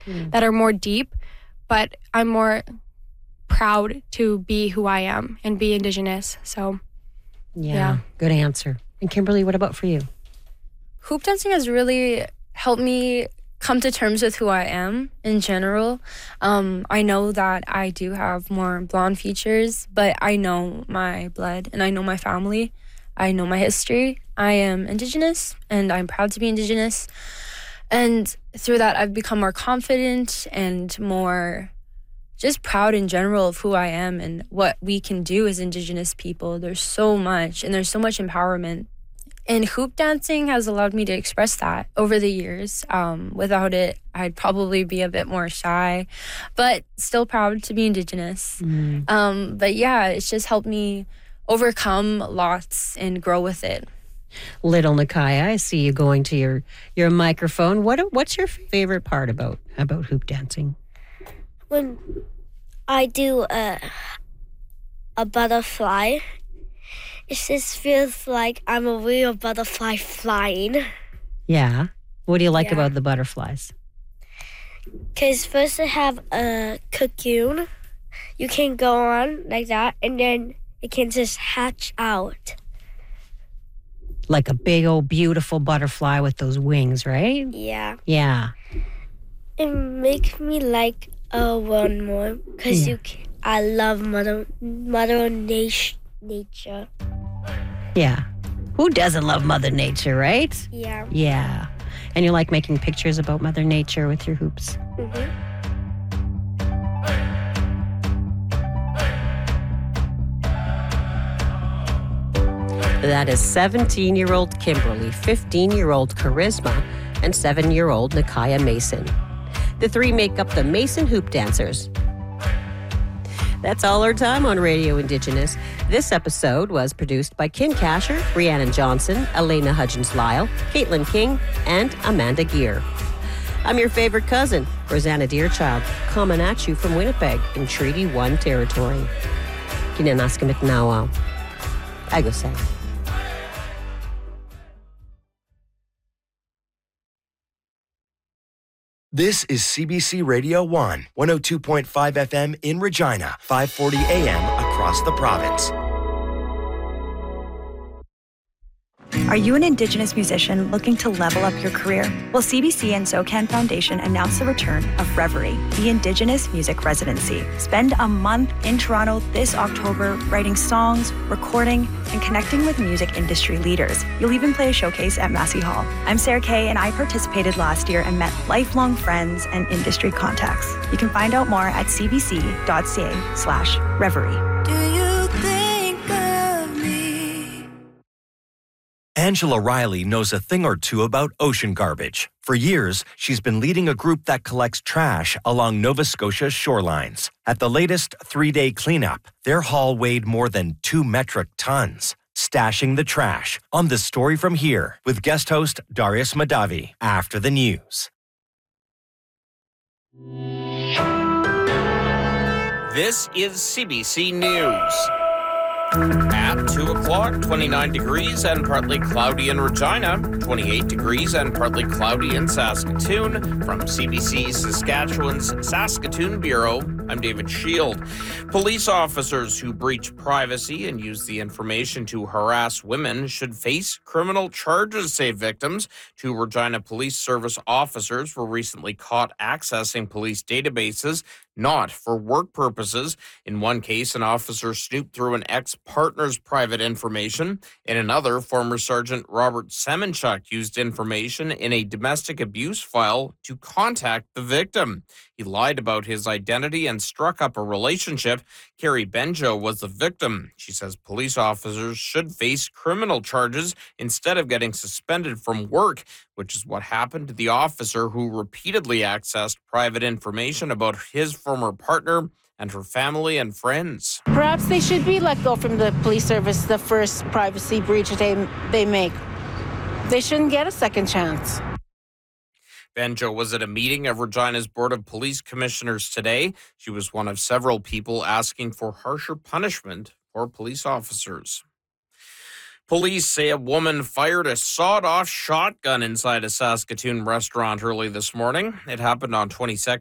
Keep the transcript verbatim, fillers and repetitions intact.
mm. that are more deep, but I'm more proud to be who I am and be Indigenous. So, yeah, yeah. Good answer. And Kimberly, what about for you? Hoop dancing has really helped me come to terms with who I am in general. Um, I know that I do have more blonde features, but I know my blood and I know my family. I know my history. I am Indigenous and I'm proud to be Indigenous. And through that, I've become more confident and more just proud in general of who I am and what we can do as Indigenous people. There's so much and there's so much empowerment. And hoop dancing has allowed me to express that over the years. Um, without it, I'd probably be a bit more shy, but still proud to be Indigenous. Mm. Um, but yeah, it's just helped me overcome lots and grow with it. Little Nakaya, I see you going to your, your microphone. What What's your favorite part about, about hoop dancing? When I do a, a butterfly, it just feels like I'm a real butterfly flying. Yeah. What do you like Yeah. about the butterflies? Because first I have a cocoon. You can go on like that, and then it can just hatch out. Like a big old beautiful butterfly with those wings, right? Yeah. Yeah. It makes me like uh, one more because Yeah. you. Can, I love Mother Mother nat- Nature. Yeah. Who doesn't love Mother Nature, right? Yeah. Yeah. And you like making pictures about Mother Nature with your hoops. Mm-hmm. That is seventeen-year-old Kimberly, fifteen-year-old Charisma, and seven-year-old Nakaya Mason. The three make up the Mason Hoop Dancers. That's all our time on Radio Indigenous. This episode was produced by Kim Casher, Rhiannon Johnson, Elena Hudgens-Lyle, Caitlin King, and Amanda Gear. I'm your favorite cousin, Rosanna Deerchild, coming at you from Winnipeg in Treaty one territory. Kinanaskamitnawa. I go say. This is C B C Radio one, one oh two point five F M in Regina, five forty A M across the province. Are you an Indigenous musician looking to level up your career? Well, C B C and SoCan Foundation announced the return of Reverie, the Indigenous Music Residency. Spend a month in Toronto this October writing songs, recording, and connecting with music industry leaders. You'll even play a showcase at Massey Hall. I'm Sarah Kay, and I participated last year and met lifelong friends and industry contacts. You can find out more at cbc.ca slash Reverie. Do you think of me? Angela Riley knows a thing or two about ocean garbage. For years, she's been leading a group that collects trash along Nova Scotia's shorelines. At the latest three-day cleanup, their haul weighed more than two metric tons. Stashing the trash on This Story from Here with guest host Darius Madavi after the news. This is C B C News. At two o'clock, twenty-nine degrees and partly cloudy in Regina, twenty-eight degrees and partly cloudy in Saskatoon. From C B C Saskatchewan's Saskatoon Bureau, I'm David Shield. Police officers who breach privacy and use the information to harass women should face criminal charges, say victims. Two Regina Police Service officers were recently caught accessing police databases, not for work purposes. In one case, an officer snooped through an ex-partner's private information. In another, former Sergeant Robert Semenchuk used information in a domestic abuse file to contact the victim. He lied about his identity and struck up a relationship. Carrie Benjo was the victim. She says police officers should face criminal charges instead of getting suspended from work, which is what happened to the officer who repeatedly accessed private information about his former partner and her family and friends. Perhaps they should be let go from the police service the first privacy breach they, they make. They shouldn't get a second chance. Benjo was at a meeting of Regina's Board of Police Commissioners today. She was one of several people asking for harsher punishment for police officers. Police say a woman fired a sawed-off shotgun inside a Saskatoon restaurant early this morning. It happened on twenty-second